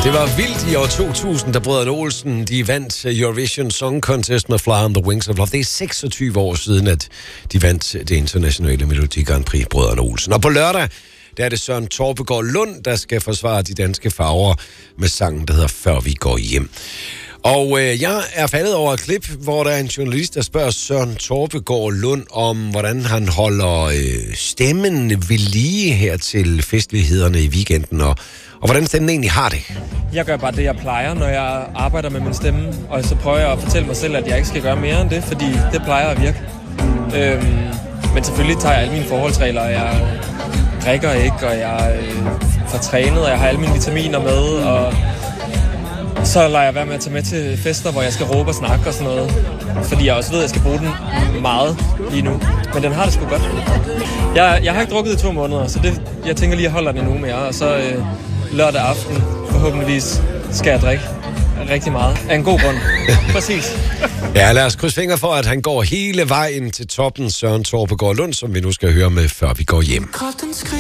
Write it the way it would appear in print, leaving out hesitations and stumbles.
Det var vildt i år 2000, da Brødrene Olsen de vandt Eurovision Song Contest med Fly on the Wings of Love. Det er 26 år siden, at de vandt det internationale Melodi Grand Prix, Brødrene Olsen. Og på lørdag, der er det Søren Torpegaard Lund, der skal forsvare de danske farver med sangen, der hedder Før vi går hjem. Og jeg er faldet over et klip, hvor der er en journalist, der spørger Søren Torpegaard Lund om, hvordan han holder stemmen ved lige her til festlighederne i weekenden, og hvordan stemmen egentlig har det. Jeg gør bare det, jeg plejer, når jeg arbejder med min stemme, og så prøver jeg at fortælle mig selv, at jeg ikke skal gøre mere end det, fordi det plejer at virke. Men selvfølgelig tager jeg alle mine forholdsregler, og jeg drikker ikke, og jeg får trænet, og jeg har alle mine vitaminer med, og så lader jeg være med at tage med til fester, hvor jeg skal råbe og snakke og sådan noget. Fordi jeg også ved, at jeg skal bruge den meget lige nu. Men den har det sgu godt. Jeg har ikke drukket i 2 måneder, så jeg tænker lige, at jeg holder den en uge mere. Og så lørdag aften, forhåbentligvis, skal jeg drikke rigtig meget. Af en god grund. Præcis. Ja, lad os krydse fingre for, at han går hele vejen til toppen, Søren Torpegaard Lund, som vi nu skal høre med, Før vi går hjem.